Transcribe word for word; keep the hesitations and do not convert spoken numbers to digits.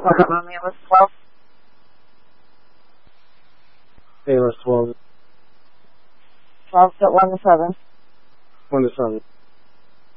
Welcome on the list twelve. A list twelve. twelve, set one to seven. one to seven.